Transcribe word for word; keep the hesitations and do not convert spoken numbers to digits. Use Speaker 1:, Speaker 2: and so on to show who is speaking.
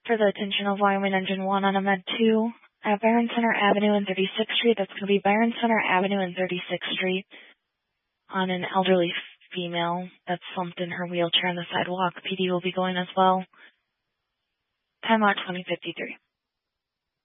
Speaker 1: for the attention of Wyoming Engine one on a Med two at Barron Center Avenue and thirty-sixth Street. That's going to be Barron Center Avenue and thirty-sixth Street on an elderly female that's slumped in her wheelchair on the sidewalk. P D will be going as well. Time out twenty fifty-three.